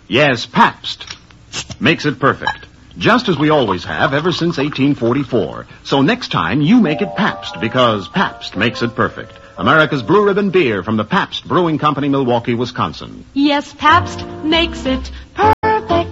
Yes, Pabst. Makes it perfect. Just as we always have ever since 1844. So next time, you make it Pabst, because Pabst makes it perfect. America's Blue Ribbon beer from the Pabst Brewing Company, Milwaukee, Wisconsin. Yes, Pabst makes it perfect.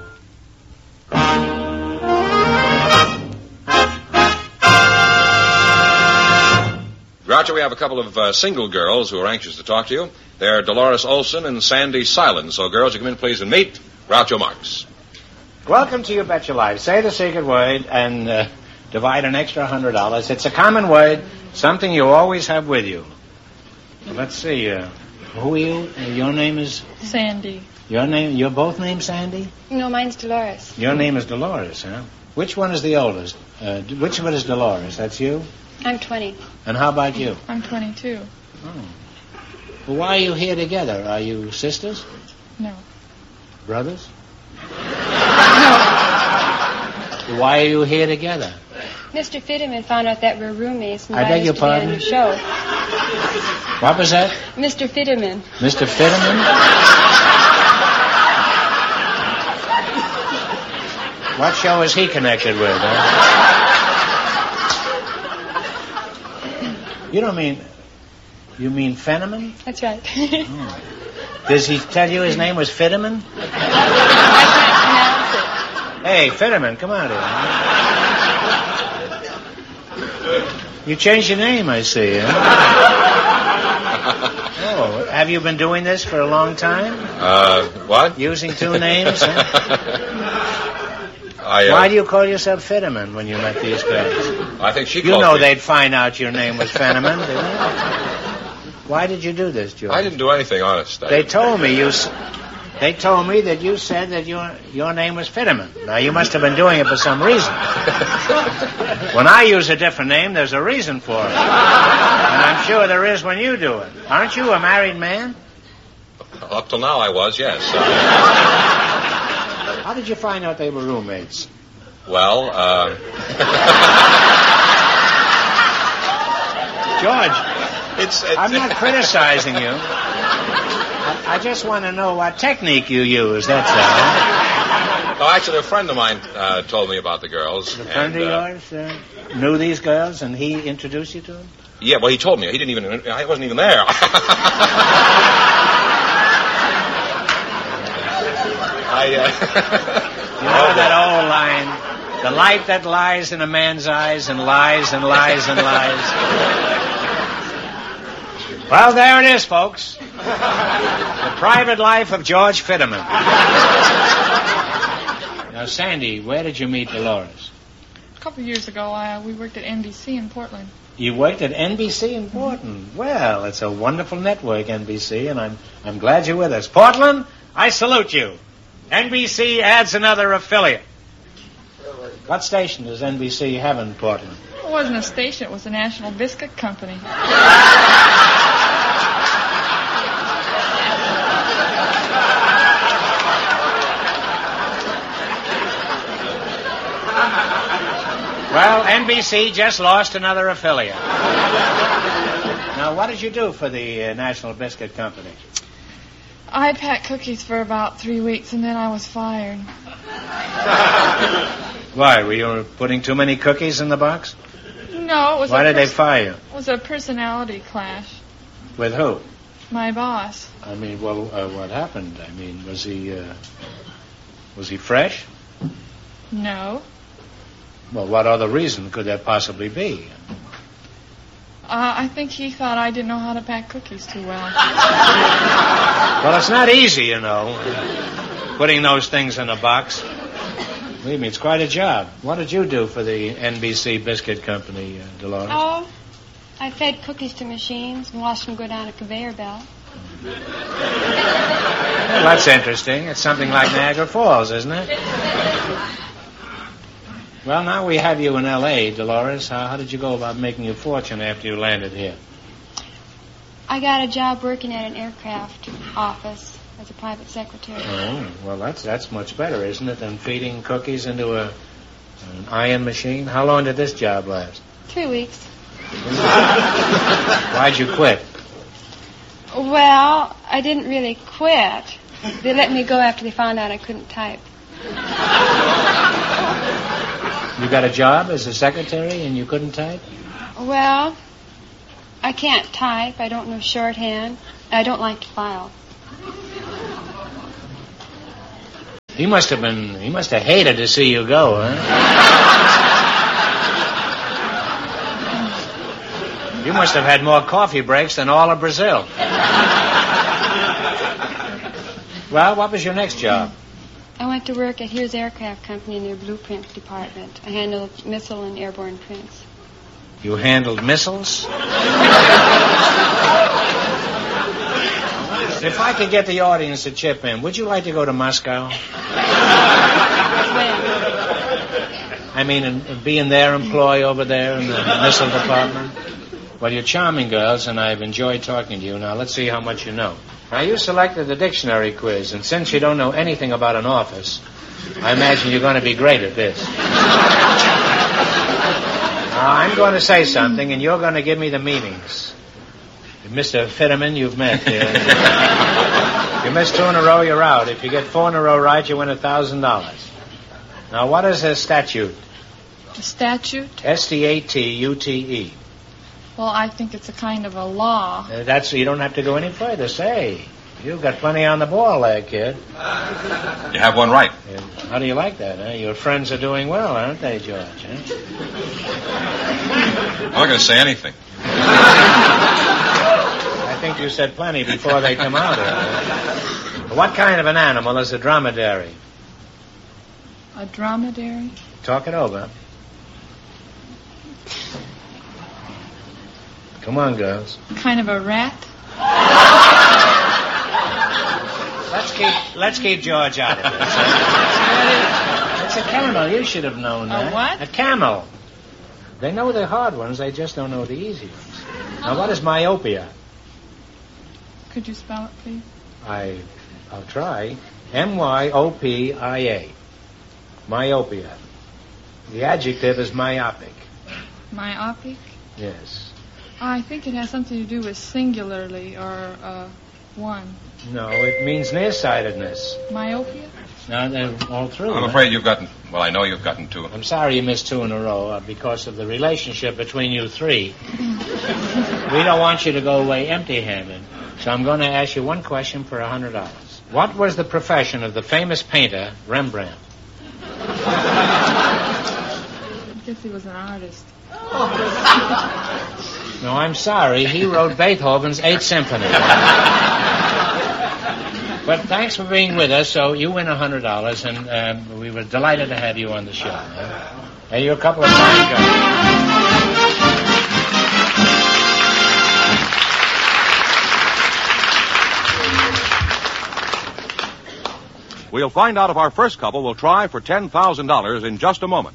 Groucho, we have a couple of single girls who are anxious to talk to you. They're Dolores Olson and Sandy Silence. So, girls, you come in, please, and meet Groucho Marx. Welcome to You Bet Your Life. Say the secret word and divide an extra $100. It's a common word, something you always have with you. Let's see. Who are you? Your name is? Sandy. You're both named Sandy? No, mine's Dolores. Your name is Dolores, huh? Which one is the oldest? Which one is Dolores? That's you? I'm 20. And how about you? I'm 22. Oh. Well, why are you here together? Are you sisters? No. Brothers? Why are you here together? Mr. Fitterman found out that we're roommates and I beg your pardon? on your show. What was that? Mr. Fitterman. Mr. Fitterman? What show is he connected with, huh? You mean Fenneman? That's right. Oh. Does he tell you his name was Fitterman? I can't pronounce it. Hey, Fitterman, come out here. You changed your name, I see. Huh? Oh, have you been doing this for a long time? What? Using two names? Huh? Why do you call yourself Fitterman when you met these girls? I think she You know they'd find out your name was Fenneman, didn't they? Why did you do this, George? I didn't do anything, honest. They told me that you said that your name was Fitterman. Now, you must have been doing it for some reason. When I use a different name, there's a reason for it. And I'm sure there is when you do it. Aren't you a married man? Up till now I was, yes. How did you find out they were roommates? Well, George, I'm not criticizing you. I just want to know what technique you use, that's all. No, actually, a friend of mine told me about the girls. A friend of yours knew these girls, and he introduced you to them? Yeah, well, he told me. I wasn't even there. You know that old line, the light that lies in a man's eyes and lies and lies and lies. Well, there it is, folks. The private life of George Fitterman. Now, Sandy, where did you meet Dolores? A couple years ago, we worked at NBC in Portland. You worked at NBC in Portland? Well, it's a wonderful network, NBC, and I'm glad you're with us. Portland, I salute you. NBC adds another affiliate. What station does NBC have in Portland? It wasn't a station. It was the National Biscuit Company. Well, NBC just lost another affiliate. Now, what did you do for the National Biscuit Company? I packed cookies for about 3 weeks, and then I was fired. Why, were you putting too many cookies in the box? No, it was Why did they fire you? It was a personality clash. With who? My boss. I mean, well, what happened? I mean, was he fresh? No. Well, what other reason could there possibly be? I think he thought I didn't know how to pack cookies too well. Well, it's not easy, you know, putting those things in a box. Believe me, it's quite a job. What did you do for the NBC Biscuit Company, Dolores? Oh, I fed cookies to machines and watched them go down a conveyor belt. Well, that's interesting. It's something like Niagara Falls, isn't it? Well, now we have you in L.A., Dolores. How did you go about making your fortune after you landed here? I got a job working at an aircraft office as a private secretary. Oh, well, that's much better, isn't it, than feeding cookies into an iron machine? How long did this job last? 2 weeks. Why'd you quit? Well, I didn't really quit. They let me go after they found out I couldn't type. You got a job as a secretary and you couldn't type? Well, I can't type. I don't know shorthand. I don't like to file. He must have hated to see you go, huh? You must have had more coffee breaks than all of Brazil. Well, what was your next job? I went to work at Hughes Aircraft Company in their blueprint department. I handled missile and airborne prints. You handled missiles? If I could get the audience to chip in, would you like to go to Moscow? When? I mean, and be in their employ over there in the missile department? Well, you're charming girls, and I've enjoyed talking to you. Now, let's see how much you know. Now, you selected the dictionary quiz, and since you don't know anything about an office, I imagine you're going to be great at this. Now, I'm going to say something, and you're going to give me the meanings. Mr. Fitterman, you've met. You missed 2 in a row, you're out. If you get 4 in a row right, you win $1,000. Now, what is a statute? A statute? S-T-A-T-U-T-E. Well, I think it's a kind of a law. You don't have to go any further. Say, you've got plenty on the ball there, kid. You have one right. How do you like that, huh? Your friends are doing well, aren't they, George? Huh? I'm not going to say anything. I think you said plenty before they come out. What kind of an animal is a dromedary? A dromedary? Talk it over. Come on, girls. Kind of a rat? Let's keep George out of this. It's a camel. You should have known that. A what? A camel. They know the hard ones. They just don't know the easy ones. Now, what is myopia? Could you spell it, please? I'll try. M-Y-O-P-I-A. Myopia. The adjective is myopic. Myopic? Yes. I think it has something to do with singularly or one. No, it means nearsightedness. Myopia? No, they're all through. I'm afraid you've gotten... Well, I know you've gotten 2. I'm sorry you missed 2 in a row because of the relationship between you three. We don't want you to go away empty-handed. So I'm going to ask you one question for $100. What was the profession of the famous painter, Rembrandt? I guess he was an artist. No, I'm sorry. He wrote Beethoven's 8th Symphony. But thanks for being with us. So you win $100, and we were delighted to have you on the show. Hey, you're a couple of fine girls. We'll find out if our first couple will try for $10,000 in just a moment.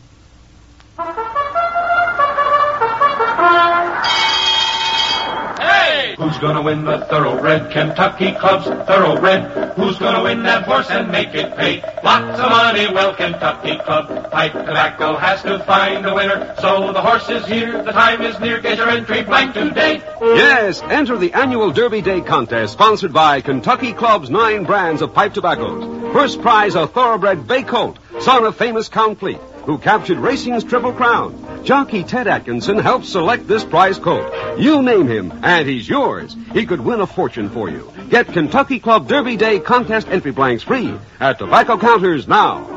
Who's gonna win the Thoroughbred Kentucky Club's Thoroughbred? Who's gonna win that horse and make it pay? Lots of money, well, Kentucky Club. Pipe Tobacco has to find a winner. So the horse is here, the time is near. Get your entry blank today. Yes, enter the annual Derby Day contest sponsored by Kentucky Club's 9 brands of pipe tobaccos. First prize, a Thoroughbred bay colt, son of famous Count Fleet, who captured racing's Triple Crown. Jockey Ted Atkinson helped select this prize colt. You name him, and he's yours. He could win a fortune for you. Get Kentucky Club Derby Day contest entry blanks free at tobacco counters now.